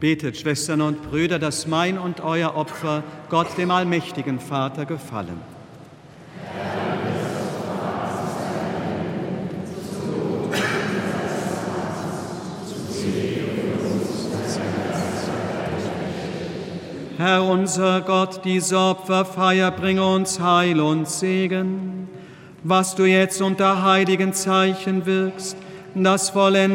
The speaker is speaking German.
Betet, Schwestern und Brüder, dass mein und euer Opfer Gott, dem allmächtigen Vater, gefallen. Herr unser Gott, diese Opferfeier bringe uns Heil und Segen. Was du jetzt unter heiligen Zeichen wirkst, das vollende